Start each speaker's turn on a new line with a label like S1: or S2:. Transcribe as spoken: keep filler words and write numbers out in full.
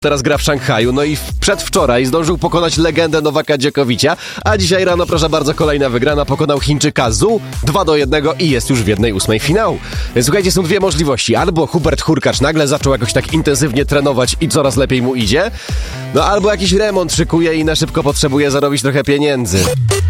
S1: Teraz gra w Szanghaju, no i przedwczoraj zdążył pokonać legendę Nowaka Dżokowicza, a dzisiaj rano, proszę bardzo, kolejna wygrana, pokonał Chińczyka Zhu dwa do jednego i jest już w jednej ósmej finału. Słuchajcie, są dwie możliwości. Albo Hubert Hurkacz nagle zaczął jakoś tak intensywnie trenować i coraz lepiej mu idzie, no albo jakiś remont szykuje i na szybko potrzebuje zarobić trochę pieniędzy.